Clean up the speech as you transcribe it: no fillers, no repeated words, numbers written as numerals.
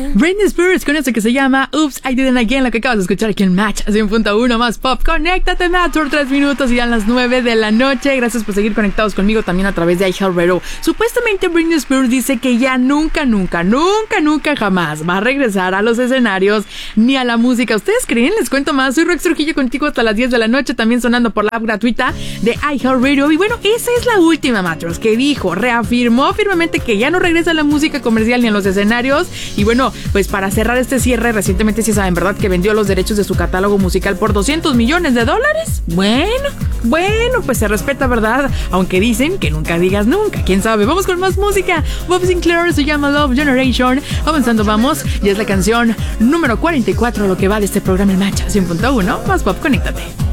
Britney Spears con eso que se llama Oops, I Did It Again, lo que acabas de escuchar aquí en Match 100.1 más pop. Conéctate, Match, por 3 minutos y ya a las 9 de la noche. Gracias por seguir conectados conmigo también a través de iHeartRadio. Supuestamente Britney Spears dice que ya nunca jamás va a regresar a los escenarios ni a la música. ¿Ustedes creen? Les cuento más. Soy Rex Trujillo contigo hasta las 10 de la noche, también sonando por la app gratuita de iHeartRadio. Y bueno, esa es la última, Matros, que dijo, reafirmó firmemente que ya no regresa a la música comercial ni a los escenarios. Y bueno, pues para cerrar este cierre, recientemente sí saben, ¿verdad?, que vendió los derechos de su catálogo musical por $200 millones. Bueno, pues se respeta, ¿verdad? Aunque dicen que nunca digas nunca. ¿Quién sabe? Vamos con más música. Bob Sinclair se llama Love Generation. Avanzando vamos, ya es la canción número 44, lo que va de este programa en Match 100.1 más pop. Conéctate.